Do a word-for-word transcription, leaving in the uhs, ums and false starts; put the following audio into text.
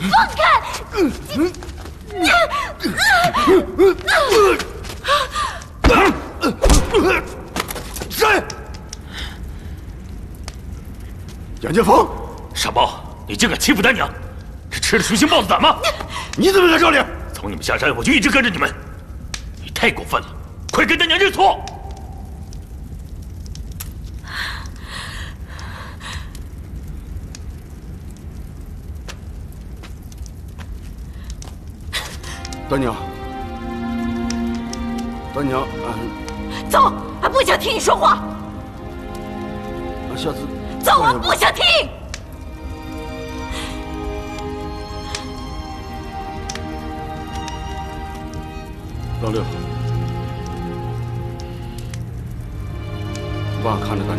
放开！ 谁？杨建峰， 傻包，你竟敢欺负丹娘，是吃了雄心豹子胆吗？ 你怎么在这里？ 从你们下山，我就一直跟着你们，你太过分了，快跟丹娘认错！ 丹娘，丹娘，啊， 走！俺不想听你说话。 啊，下次走！俺不想听。 老六，爸看着丹